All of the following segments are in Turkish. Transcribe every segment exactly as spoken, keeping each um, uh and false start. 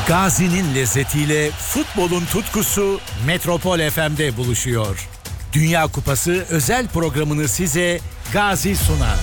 Gazi'nin lezzetiyle futbolun tutkusu Metropol F M'de buluşuyor. Dünya Kupası özel programını size Gazi sunar.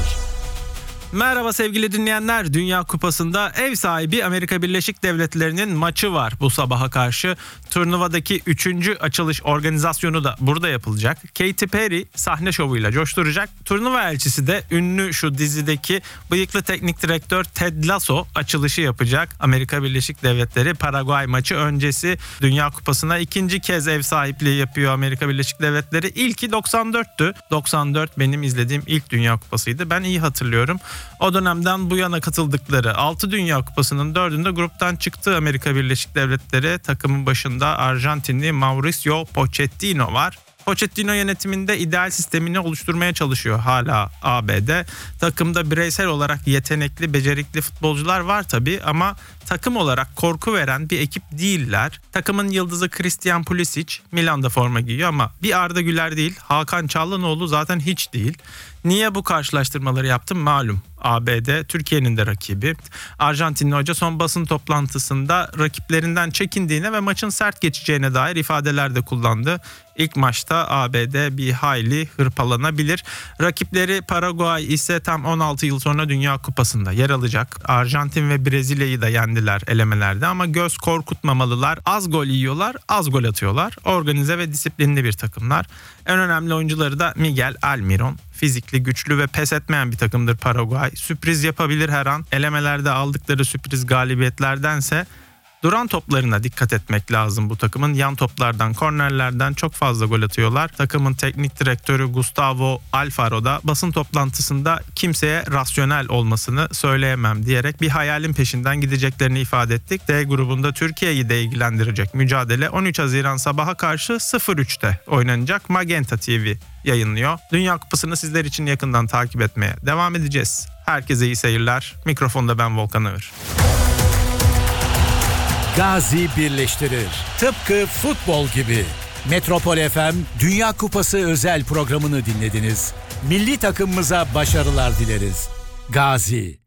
Merhaba sevgili dinleyenler. Dünya Kupası'nda ev sahibi Amerika Birleşik Devletleri'nin maçı var bu sabaha karşı. Turnuvadaki üçüncü açılış organizasyonu da burada yapılacak. Katy Perry sahne şovuyla coşturacak. Turnuva elçisi de ünlü şu dizideki bıyıklı teknik direktör Ted Lasso açılışı yapacak. Amerika Birleşik Devletleri Paraguay maçı öncesi Dünya Kupası'na ikinci kez ev sahipliği yapıyor Amerika Birleşik Devletleri. İlki doksan dörttü. doksan dört benim izlediğim ilk Dünya Kupası'ydı. Ben iyi hatırlıyorum. O dönemden bu yana katıldıkları altı Dünya Kupası'nın dördünde gruptan çıktı Amerika Birleşik Devletleri. Takımın başında Arjantinli Mauricio Pochettino var. Pochettino yönetiminde ideal sistemini oluşturmaya çalışıyor hala A B D. Takımda bireysel olarak yetenekli, becerikli futbolcular var tabii ama takım olarak korku veren bir ekip değiller. Takımın yıldızı Christian Pulisic Milan'da forma giyiyor ama bir Arda Güler değil, Hakan Çalhanoğlu zaten hiç değil. Niye bu karşılaştırmaları yaptım malum. A B D Türkiye'nin de rakibi. Arjantinli hoca son basın toplantısında rakiplerinden çekindiğine ve maçın sert geçeceğine dair ifadeler de kullandı. İlk maçta A B D bir hayli hırpalanabilir. Rakipleri Paraguay ise tam on altı yıl sonra Dünya Kupası'nda yer alacak. Arjantin ve Brezilya'yı da yendiler elemelerde ama göz korkutmamalılar. Az gol yiyorlar, az gol atıyorlar. Organize ve disiplinli bir takımlar. En önemli oyuncuları da Miguel Almiron. Fizikli, güçlü ve pes etmeyen bir takımdır Paraguay. Sürpriz yapabilir her an. Elemelerde aldıkları sürpriz galibiyetlerdense duran toplarına dikkat etmek lazım bu takımın. Yan toplardan, kornerlerden çok fazla gol atıyorlar. Takımın teknik direktörü Gustavo Alfaro da basın toplantısında kimseye rasyonel olmasını söyleyemem diyerek bir hayalin peşinden gideceklerini ifade ettik. D grubunda Türkiye'yi de ilgilendirecek mücadele on üç Haziran sabaha karşı sıfır üçte oynanacak. Magenta T V yayınlıyor. Dünya Kupası'nı sizler için yakından takip etmeye devam edeceğiz. Herkese iyi seyirler. Mikrofonda ben Volkan Ağır. Gazi birleştirir. Tıpkı futbol gibi. Metropol F M Dünya Kupası özel programını dinlediniz. Milli takımımıza başarılar dileriz. Gazi.